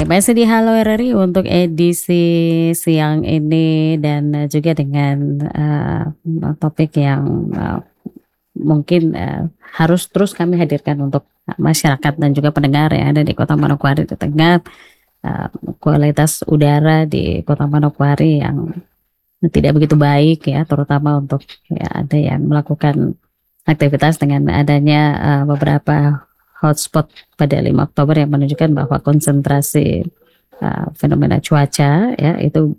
masih di Halo RRI untuk edisi siang ini dan juga dengan topik yang mungkin harus terus kami hadirkan untuk masyarakat dan juga pendengar yang ada di Kota Manokwari di tengah kualitas udara di Kota Manokwari yang tidak begitu baik ya, terutama untuk ya, ada yang melakukan aktivitas dengan adanya beberapa hotspot pada 5 Oktober yang menunjukkan bahwa konsentrasi fenomena cuaca ya itu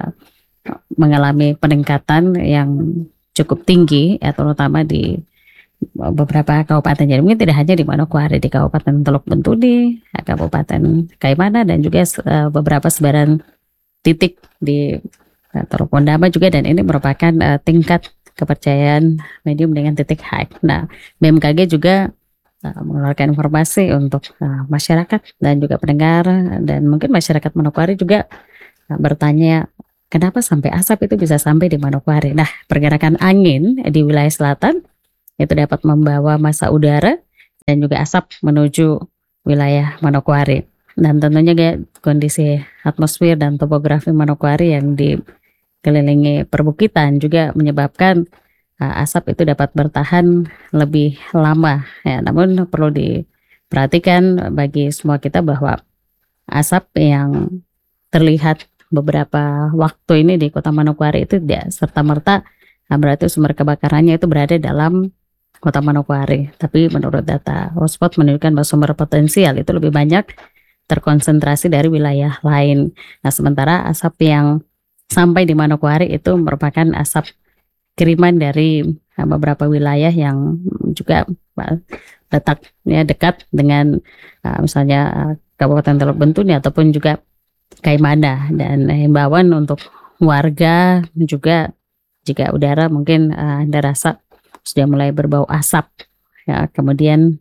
mengalami peningkatan yang cukup tinggi ya, terutama di beberapa kabupaten. Jadi mungkin tidak hanya di Manokwari, di Kabupaten Teluk Bentuni, Kabupaten Kaimana, dan juga beberapa sebaran titik di Teluk Pondama juga, dan ini merupakan tingkat kepercayaan medium dengan titik high. Nah, BMKG juga mengeluarkan informasi untuk masyarakat dan juga pendengar, dan mungkin masyarakat Manokwari juga bertanya kenapa sampai asap itu bisa sampai di Manokwari. Nah, pergerakan angin di wilayah selatan itu dapat membawa massa udara dan juga asap menuju wilayah Manokwari. Dan tentunya kondisi atmosfer dan topografi Manokwari yang dikelilingi perbukitan juga menyebabkan asap itu dapat bertahan lebih lama ya. Namun perlu diperhatikan bagi semua kita bahwa asap yang terlihat beberapa waktu ini di Kota Manokwari itu tidak serta-merta berarti sumber kebakarannya itu berada dalam Kota Manokwari. Tapi menurut data hotspot menunjukkan bahwa sumber potensial itu lebih banyak terkonsentrasi dari wilayah lain. Nah, sementara asap yang sampai di Manokwari itu merupakan asap kiriman dari beberapa wilayah yang juga letaknya dekat dengan misalnya Kabupaten Teluk Bentuni ataupun juga Kaimana. Dan himbauan untuk warga juga, jika udara mungkin Anda rasa sudah mulai berbau asap ya, kemudian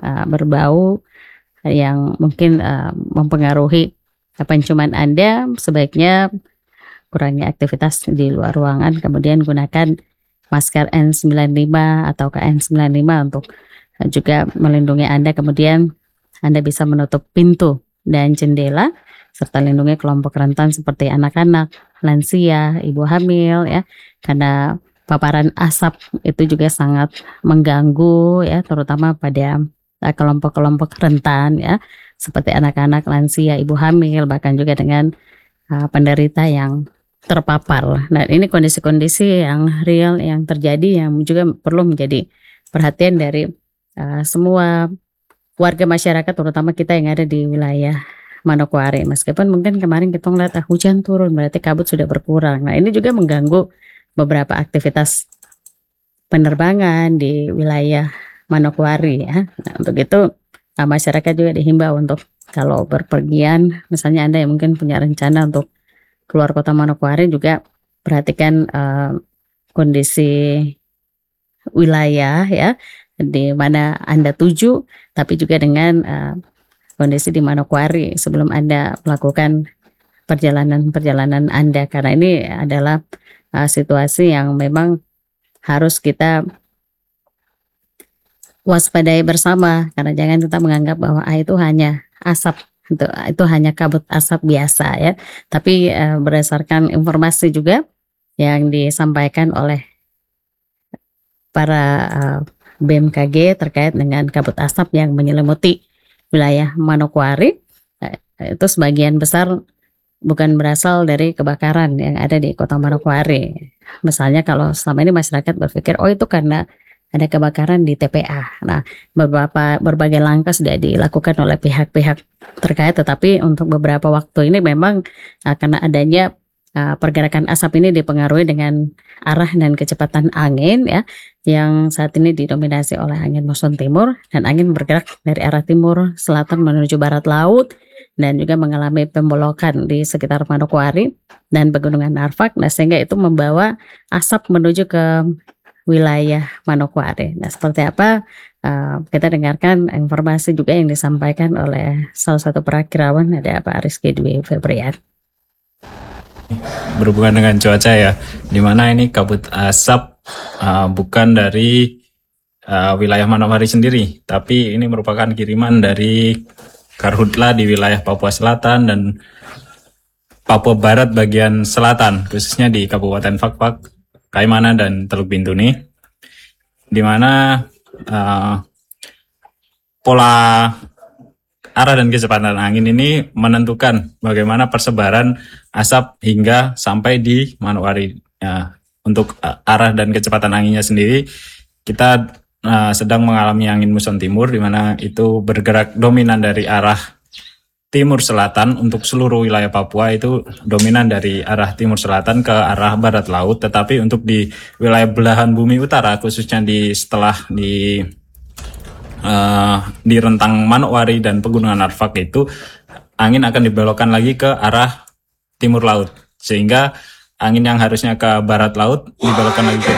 berbau yang mungkin mempengaruhi penciuman Anda, sebaiknya kurangi aktivitas di luar ruangan, kemudian gunakan masker N95 atau KN95 untuk juga melindungi Anda. Kemudian Anda bisa menutup pintu dan jendela serta lindungi kelompok rentan seperti anak-anak, lansia, ibu hamil ya, karena paparan asap itu juga sangat mengganggu ya, terutama pada kelompok-kelompok rentan ya, seperti anak-anak, lansia, ibu hamil, bahkan juga dengan penderita yang terpapar. Nah, ini kondisi-kondisi yang real yang terjadi yang juga perlu menjadi perhatian dari semua warga masyarakat, terutama kita yang ada di wilayah Manokwari. Meskipun mungkin kemarin kita ngeliat hujan turun, berarti kabut sudah berkurang. Nah, ini juga mengganggu beberapa aktivitas penerbangan di wilayah Manokwari ya. Nah, untuk itu masyarakat juga dihimbau untuk kalau berpergian, misalnya Anda yang mungkin punya rencana untuk keluar Kota Manokwari, juga perhatikan kondisi wilayah ya di mana Anda tuju, tapi juga dengan kondisi di Manokwari sebelum Anda melakukan perjalanan Anda, karena ini adalah situasi yang memang harus kita waspadai bersama, karena jangan kita menganggap bahwa itu hanya asap, itu hanya kabut asap biasa ya, tapi berdasarkan informasi juga yang disampaikan oleh para BMKG terkait dengan kabut asap yang menyelimuti wilayah Manokwari, itu sebagian besar bukan berasal dari kebakaran yang ada di Kota Manokwari. Misalnya kalau selama ini masyarakat berpikir itu karena ada kebakaran di TPA. Nah, berbagai langkah sudah dilakukan oleh pihak-pihak terkait, tetapi untuk beberapa waktu ini memang karena adanya pergerakan asap ini dipengaruhi dengan arah dan kecepatan angin ya, yang saat ini didominasi oleh angin muson timur, dan angin bergerak dari arah timur selatan menuju barat laut dan juga mengalami pembolokan di sekitar Manokwari dan Pegunungan Arfak. Nah, sehingga itu membawa asap menuju ke wilayah Manokwari. Nah, seperti apa? Kita dengarkan informasi juga yang disampaikan oleh salah satu perakirawan, ada Pak Rizky Dwi Febrian. Berhubungan dengan cuaca ya, dimana ini kabut asap bukan dari wilayah Manokwari sendiri, tapi ini merupakan kiriman dari karhutla di wilayah Papua Selatan dan Papua Barat bagian selatan, khususnya di Kabupaten Fakfak, Kaimana, dan Teluk Bintuni, di mana pola arah dan kecepatan angin ini menentukan bagaimana persebaran asap hingga sampai di Manokwari. Untuk arah dan kecepatan anginnya sendiri, kita sedang mengalami angin muson timur, di mana itu bergerak dominan dari arah timur selatan. Untuk seluruh wilayah Papua itu dominan dari arah timur selatan ke arah barat laut, tetapi untuk di wilayah belahan bumi utara, khususnya setelah di rentang Manokwari dan Pegunungan Arfak, itu angin akan dibelokkan lagi ke arah timur laut, sehingga angin yang harusnya ke barat laut dibelokkan lagi ke